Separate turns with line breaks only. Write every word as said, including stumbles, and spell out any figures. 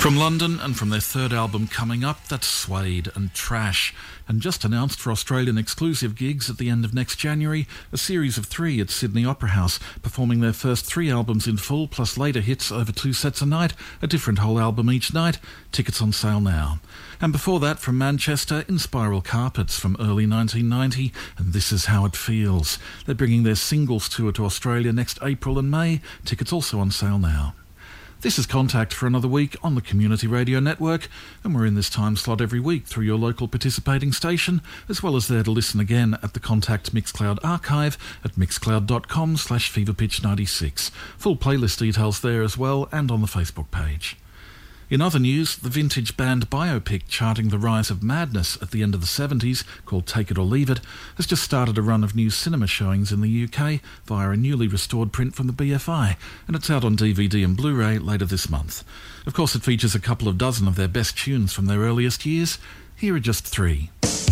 From London and from their third album coming up, that's Suede and Trash. And just announced for Australian exclusive gigs at the end of next January, a series of three at Sydney Opera House, performing their first three albums in full, plus later hits over two sets a night, a different whole album each night. Tickets on sale now. And before that, from Manchester, In Spiral Carpets from early nineteen ninety, and This Is How It Feels. They're bringing their singles tour to Australia next April and May. Tickets also on sale now. This is Contact for another week on the Community Radio Network, and we're in this time slot every week through your local participating station, as well as there to listen again at the Contact Mixcloud archive at mixcloud.com slash feverpitch96. Full playlist details there as well, and on the Facebook page. In other news, the vintage band biopic charting the rise of madness at the end of the seventies, called Take It or Leave It, has just started a run of new cinema showings in the U K via a newly restored print from the B F I, and it's out on D V D and Blu-ray later this month. Of course, it features a couple of dozen of their best tunes from their earliest years. Here are just three.